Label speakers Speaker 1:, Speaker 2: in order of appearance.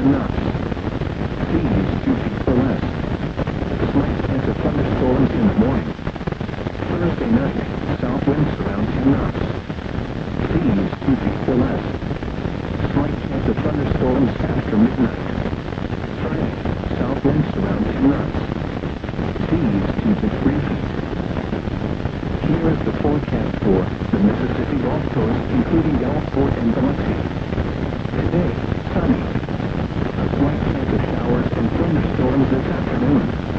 Speaker 1: knots. Seas 2 feet or less. Slight chance of thunderstorms in the morning. Thursday night, south winds around 10 knots. Seas 2 feet or less. Slight chance of thunderstorms after midnight. Friday, south winds around 10 knots. Seas 2 to 3 feet. Here is the forecast for the Mississippi Gulf Coast, including Gulfport and Biloxi. Today, sunny. A slight chance of showers and thunderstorms this afternoon.